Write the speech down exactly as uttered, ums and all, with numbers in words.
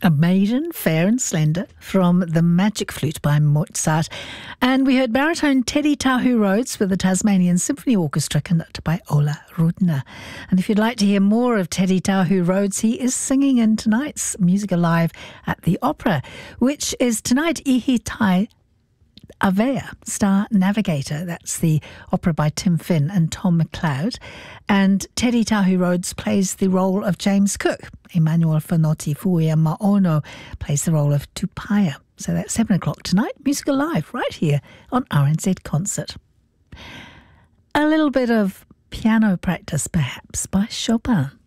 A Maiden, Fair and Slender, from The Magic Flute by Mozart. And we heard baritone Teddy Tahu Rhodes with the Tasmanian Symphony Orchestra, conducted by Ola Rudner. And if you'd like to hear more of Teddy Tahu Rhodes, he is singing in tonight's Music Alive at the Opera, which is tonight Ihi Tai Avea, Star Navigator. That's the opera by Tim Finn and Tom McLeod. And Teddy Tahu Rhodes plays the role of James Cook. Emmanuel Fanotti Fuia Maono plays the role of Tupaia. So that's seven o'clock tonight, Music Alive, right here on R N Z Concert. A little bit of piano practice, perhaps, by Chopin.